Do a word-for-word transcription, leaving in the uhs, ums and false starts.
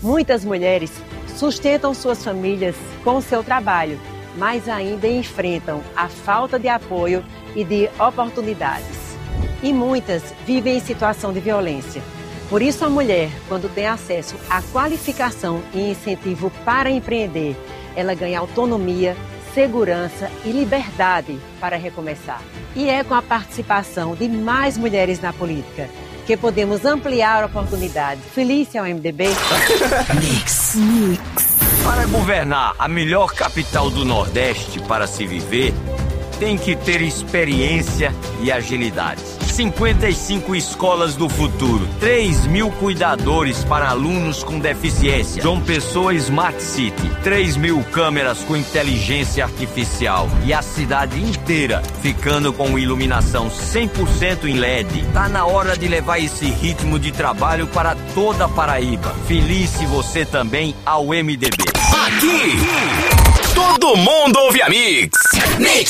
Muitas mulheres sustentam suas famílias com o seu trabalho, mas ainda enfrentam a falta de apoio e de oportunidades. E muitas vivem em situação de violência. Por isso, a mulher, quando tem acesso à qualificação e incentivo para empreender, ela ganha autonomia, segurança e liberdade para recomeçar. E é com a participação de mais mulheres na política que podemos ampliar oportunidades. Felícia ao M D B. Mix. Mix. Para governar a melhor capital do Nordeste para se viver, tem que ter experiência e agilidade. cinquenta e cinco escolas do futuro, três mil cuidadores para alunos com deficiência. João Pessoa Smart City, três mil câmeras com inteligência artificial e a cidade inteira ficando com iluminação cem por cento em L E D. Tá na hora de levar esse ritmo de trabalho para toda a Paraíba. Felice você também ao M D B. Aqui, todo mundo ouve a Mix. Mix.